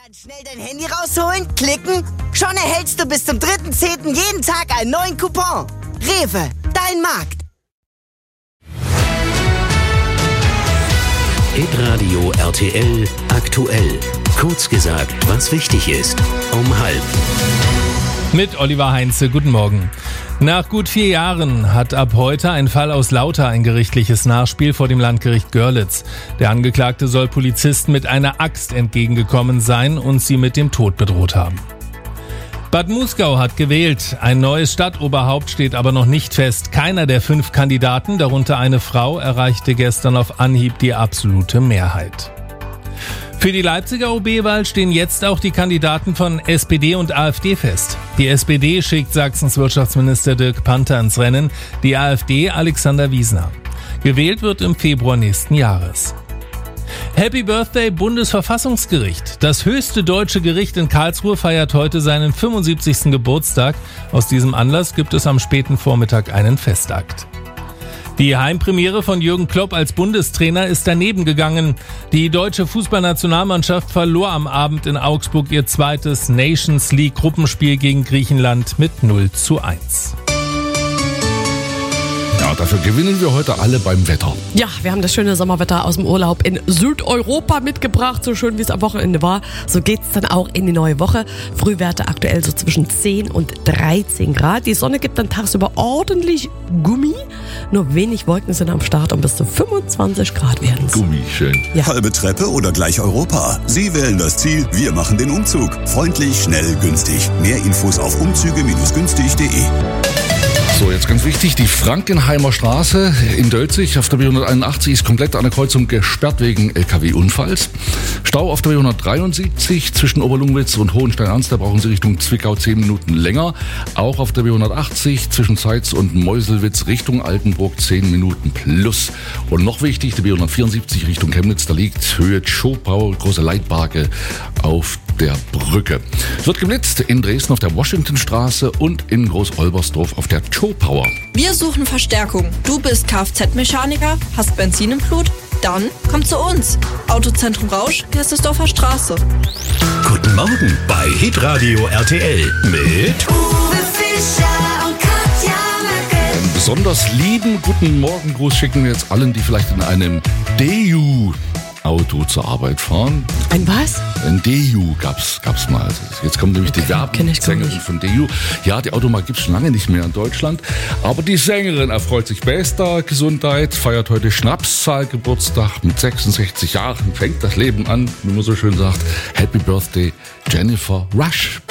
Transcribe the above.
Ganz schnell dein Handy rausholen, klicken, schon erhältst du bis zum 3.10. jeden Tag einen neuen Coupon. Rewe, dein Markt. Hitradio RTL aktuell. Kurz gesagt, was wichtig ist. Um 12:30. Mit Oliver Heinze, guten Morgen. Nach gut 4 Jahren hat ab heute ein Fall aus Lauter ein gerichtliches Nachspiel vor dem Landgericht Görlitz. Der Angeklagte soll Polizisten mit einer Axt entgegengekommen sein und sie mit dem Tod bedroht haben. Bad Muskau hat gewählt. Ein neues Stadtoberhaupt steht aber noch nicht fest. Keiner der 5 Kandidaten, darunter eine Frau, erreichte gestern auf Anhieb die absolute Mehrheit. Für die Leipziger OB-Wahl stehen jetzt auch die Kandidaten von SPD und AfD fest. Die SPD schickt Sachsens Wirtschaftsminister Dirk Panther ins Rennen, die AfD Alexander Wiesner. Gewählt wird im Februar nächsten Jahres. Happy Birthday Bundesverfassungsgericht. Das höchste deutsche Gericht in Karlsruhe feiert heute seinen 75. Geburtstag. Aus diesem Anlass gibt es am späten Vormittag einen Festakt. Die Heimpremiere von Jürgen Klopp als Bundestrainer ist daneben gegangen. Die deutsche Fußballnationalmannschaft verlor am Abend in Augsburg ihr zweites Nations League Gruppenspiel gegen Griechenland mit 0:1. Ja, dafür gewinnen wir heute alle beim Wetter. Ja, wir haben das schöne Sommerwetter aus dem Urlaub in Südeuropa mitgebracht, so schön wie es am Wochenende war. So geht's dann auch in die neue Woche. Frühwerte aktuell so zwischen 10 und 13 Grad. Die Sonne gibt dann tagsüber ordentlich Gummi. Nur wenig Wolken sind am Start und bis zu 25 Grad werden es. Gummi, schön. Ja. Halbe Treppe oder gleich Europa? Sie wählen das Ziel, wir machen den Umzug. Freundlich, schnell, günstig. Mehr Infos auf umzüge-günstig.de. So, jetzt ganz wichtig, die Frankenheimer Straße in Dölzig auf der B181 ist komplett an der Kreuzung gesperrt wegen LKW-Unfalls. Stau auf der B173 zwischen Oberlungwitz und Hohenstein-Ernst, da brauchen Sie Richtung Zwickau 10 Minuten länger. Auch auf der B180 zwischen Zeitz und Meuselwitz Richtung Altenburg 10 Minuten plus. Und noch wichtig, die B174 Richtung Chemnitz, da liegt Höhe Zschopau, große Leitbarke auf der Brücke. Es wird geblitzt in Dresden auf der Washingtonstraße und in Groß-Olbersdorf auf der Zschopauer. Wir suchen Verstärkung. Du bist Kfz-Mechaniker, hast Benzin im Blut? Dann komm zu uns. Autozentrum Rausch, Gerstesdorfer Straße. Guten Morgen bei Hitradio RTL mit Uwe Fischer und Katja Möcke. Einen besonders lieben guten Morgengruß schicken wir jetzt allen, die vielleicht in einem Deu-Auto zur Arbeit fahren. Ein was? Ein Deu gab's mal. Jetzt kommt nämlich die Werbesängerin von Deu. Ja, die Automarke gibt's schon lange nicht mehr in Deutschland. Aber die Sängerin erfreut sich bester Gesundheit, feiert heute Schnapszahlgeburtstag mit 66 Jahren, fängt das Leben an, wie man so schön sagt. Happy Birthday, Jennifer Rush.